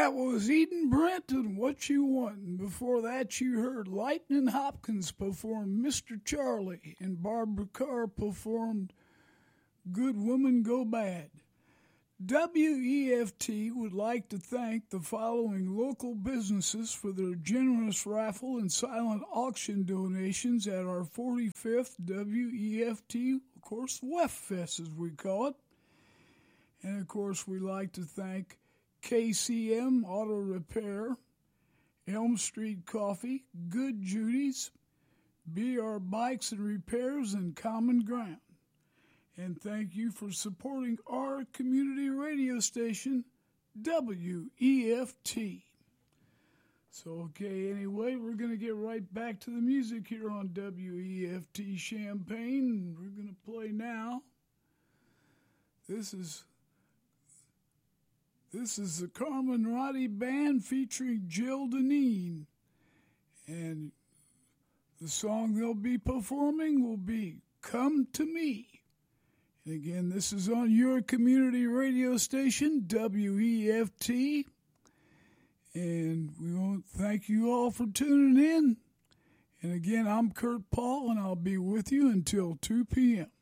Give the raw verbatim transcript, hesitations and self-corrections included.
That was Eden Brent and What You Want. And before that, you heard Lightning Hopkins perform Mister Charlie, and Barbara Carr performed Good Woman Go Bad. W E F T would like to thank the following local businesses for their generous raffle and silent auction donations at our forty-fifth W E F T, of course, W E F Fest as we call it. And of course, we'd like to thank K C M Auto Repair, Elm Street Coffee, Good Judy's, B R Bikes and Repairs, and Common Ground. And thank you for supporting our community radio station, W E F T. So, okay, anyway, we're going to get right back to the music here on W E F T Champaign. We're going to play now. This is... This is the Carmen Roddy Band featuring Jill Deneen. And the song they'll be performing will be Come to Me. And again, this is on your community radio station, W E F T. And we want to thank you all for tuning in. And again, I'm Kurt Paul, and I'll be with you until two p.m.